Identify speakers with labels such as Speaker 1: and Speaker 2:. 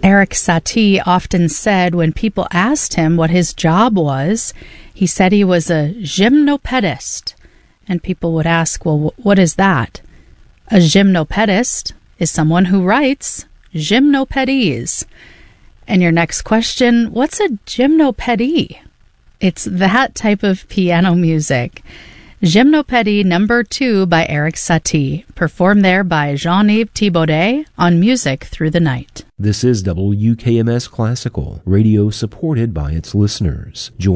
Speaker 1: Erik Satie often said when people asked him what his job was, he said he was a gymnopedist. And people would ask, well, what is that? A gymnopedist is someone who writes gymnopedies. And your next question, what's a gymnopedie? It's that type of piano music. Gymnopédie No. 2 by Erik Satie, performed there by Jean-Yves Thibaudet on Music Through the Night.
Speaker 2: This is WKMS Classical, radio supported by its listeners.